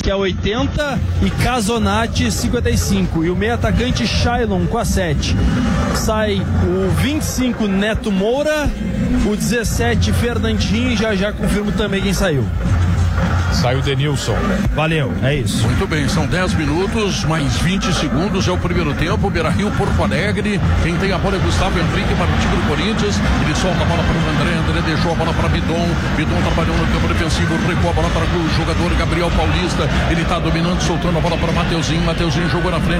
que é 80, e Casonati, 55. E o meio atacante Shailon com a 7. Sai o 25, Neto Moura, o 17, Fernandinho, e já confirmo também quem saiu. Saiu o Denilson. Valeu, é isso. Muito bem, são 10 minutos, mais 20 segundos, é o primeiro tempo. Beira-Rio, Porto Alegre. Quem tem a bola é Gustavo Henrique para o time do Corinthians. Ele solta a bola para o André deixou a bola para Bidon. Bidon trabalhou no campo defensivo, recuou a bola para o jogador Gabriel Paulista. Ele está dominando, soltando a bola para Mateuzinho. Mateuzinho jogou na frente.